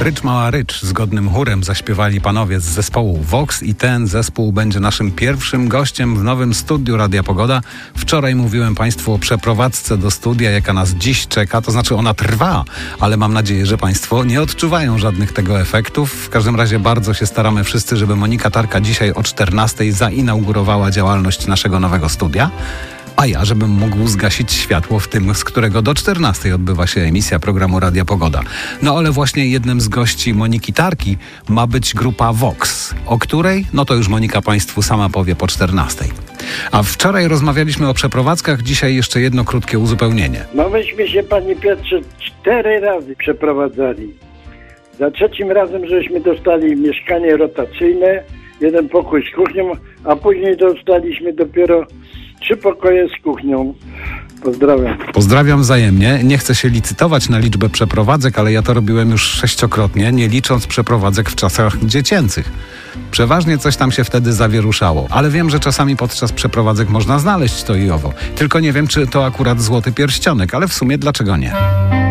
Rycz mała rycz zgodnym chórem zaśpiewali panowie z zespołu Vox i ten zespół będzie naszym pierwszym gościem w nowym studiu Radia Pogoda. Wczoraj mówiłem Państwu o przeprowadzce do studia, jaka nas dziś czeka, to znaczy ona trwa, ale mam nadzieję, że Państwo nie odczuwają żadnych tego efektów. W każdym razie bardzo się staramy wszyscy, żeby Monika Tarka dzisiaj o 14:00 zainaugurowała działalność naszego nowego studia. A ja, żebym mógł zgasić światło w tym, z którego do 14:00 odbywa się emisja programu Radia Pogoda. No ale właśnie jednym z gości Moniki Tarki ma być grupa Vox, o której, no to już Monika Państwu sama powie po 14:00. A wczoraj rozmawialiśmy o przeprowadzkach, dzisiaj jeszcze jedno krótkie uzupełnienie. No myśmy się, panie Piotrze, 4 razy przeprowadzali. Za 3 razem żeśmy dostali mieszkanie rotacyjne, 1 pokój z kuchnią, a później dostaliśmy dopiero 3 pokoje z kuchnią. Pozdrawiam. Pozdrawiam wzajemnie. Nie chcę się licytować na liczbę przeprowadzek, ale ja to robiłem już 6-krotnie, nie licząc przeprowadzek w czasach dziecięcych. Przeważnie coś tam się wtedy zawieruszało, ale wiem, że czasami podczas przeprowadzek można znaleźć to i owo. Tylko nie wiem, czy to akurat złoty pierścionek, ale w sumie dlaczego nie?